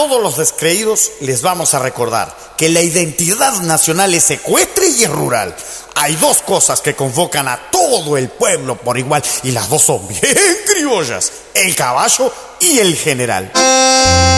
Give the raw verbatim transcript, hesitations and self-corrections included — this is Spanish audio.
todos los descreídos les vamos a recordar que la identidad nacional es ecuestre y es rural. Hay dos cosas que convocan a todo el pueblo por igual y las dos son bien criollas: el caballo y el general.